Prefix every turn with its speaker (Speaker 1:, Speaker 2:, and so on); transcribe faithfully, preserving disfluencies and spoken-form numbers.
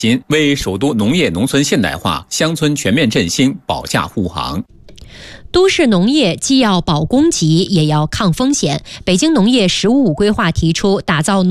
Speaker 1: 仅为首都农业农村现代化、乡村全面振兴保驾护航。
Speaker 2: 都市农业既要保供给，也要抗风险。北京农业“十五五”规划提出，打造农